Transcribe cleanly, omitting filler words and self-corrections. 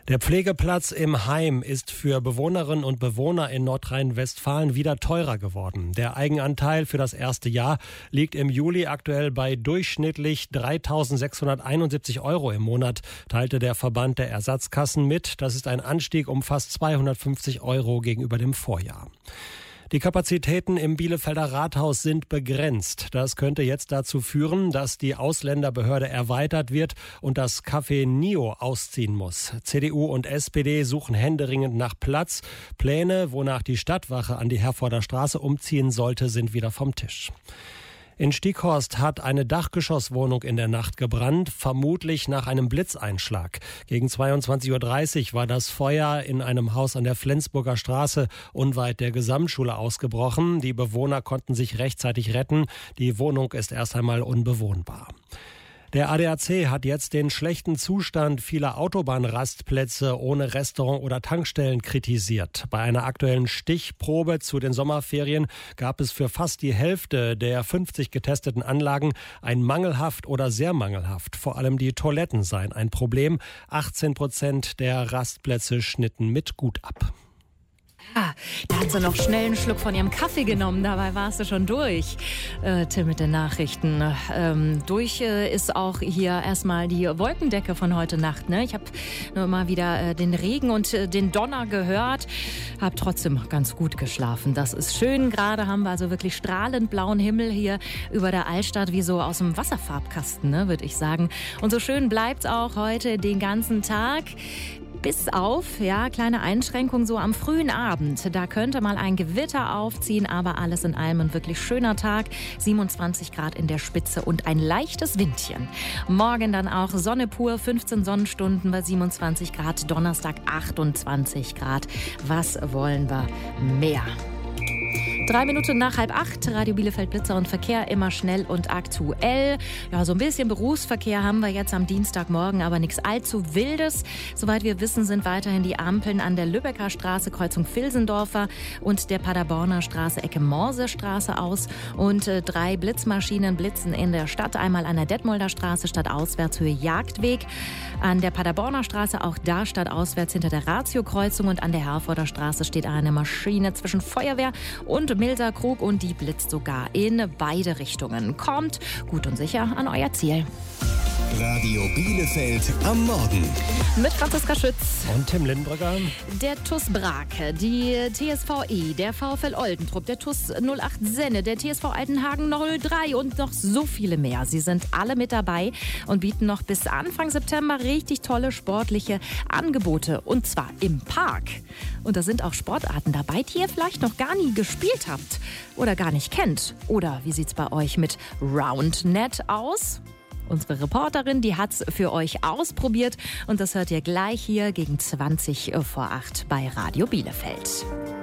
Der Pflegeplatz im Heim ist für Bewohnerinnen und Bewohner in Nordrhein-Westfalen wieder teurer geworden. Der Eigenanteil für das erste Jahr liegt im Juli aktuell bei durchschnittlich 3.671 € im Monat, teilte der Verband der Ersatzkassen mit. Das ist ein Anstieg um fast 250 € gegenüber dem Vorjahr. Die Kapazitäten im Bielefelder Rathaus sind begrenzt. Das könnte jetzt dazu führen, dass die Ausländerbehörde erweitert wird und das Café Nio ausziehen muss. CDU und SPD suchen händeringend nach Platz. Pläne, wonach die Stadtwache an die Herforder Straße umziehen sollte, sind wieder vom Tisch. In Stieghorst hat eine Dachgeschosswohnung in der Nacht gebrannt, vermutlich nach einem Blitzeinschlag. Gegen 22.30 Uhr war das Feuer in einem Haus an der Flensburger Straße unweit der Gesamtschule ausgebrochen. Die Bewohner konnten sich rechtzeitig retten. Die Wohnung ist erst einmal unbewohnbar. Der ADAC hat jetzt den schlechten Zustand vieler Autobahnrastplätze ohne Restaurant oder Tankstellen kritisiert. Bei einer aktuellen Stichprobe zu den Sommerferien gab es für fast die Hälfte der 50 getesteten Anlagen ein mangelhaft oder sehr mangelhaft. Vor allem die Toiletten seien ein Problem. 18% der Rastplätze schnitten mit gut ab. Da hat sie noch schnell einen Schluck von ihrem Kaffee genommen, dabei warst du schon durch, Tim, mit den Nachrichten. Durch ist auch hier erstmal die Wolkendecke von heute Nacht. Ne? Ich habe nur mal wieder den Regen und den Donner gehört, habe trotzdem ganz gut geschlafen. Das ist schön, gerade haben wir also wirklich strahlend blauen Himmel hier über der Altstadt, wie so aus dem Wasserfarbkasten, ne, würde ich sagen. Und so schön bleibt es auch heute den ganzen Tag. Bis auf, ja, kleine Einschränkung so am frühen Abend. Da könnte mal ein Gewitter aufziehen, aber alles in allem ein wirklich schöner Tag. 27 Grad in der Spitze und ein leichtes Windchen. Morgen dann auch Sonne pur, 15 Sonnenstunden bei 27 Grad. Donnerstag 28 Grad. Was wollen wir mehr? 3 Minuten nach 7:30, Radio Bielefeld Blitzer und Verkehr, immer schnell und aktuell. Ja, so ein bisschen Berufsverkehr haben wir jetzt am Dienstagmorgen, aber nichts allzu Wildes. Soweit wir wissen, sind weiterhin die Ampeln an der Lübecker Straße, Kreuzung Vilsendorfer und der Paderborner Straße, Ecke Morsestraße aus. Und 3 Blitzmaschinen blitzen in der Stadt. Einmal an der Detmolder Straße, stadtauswärts Höhe Jagdweg. An der Paderborner Straße, auch da stadtauswärts hinter der Ratio-Kreuzung. Und an der Herforder Straße steht eine Maschine zwischen Feuerwehr und Milserkrug und die blitzt sogar in beide Richtungen. Kommt gut und sicher an euer Ziel. Radio Bielefeld am Morgen. Mit Franziska Schütz und Tim Lindenbrücker. Der TuS Brake, die TSVE, der VfL Oldentrupp, der TuS 08 Senne, der TSV Altenhagen 03 und noch so viele mehr. Sie sind alle mit dabei und bieten noch bis Anfang September richtig tolle sportliche Angebote. Und zwar im Park. Und da sind auch Sportarten dabei, die ihr vielleicht noch gar nie gespielt habt oder gar nicht kennt. Oder wie sieht's bei euch mit Roundnet aus? Unsere Reporterin, die hat's für euch ausprobiert und das hört ihr gleich hier gegen 20 vor 8 bei Radio Bielefeld.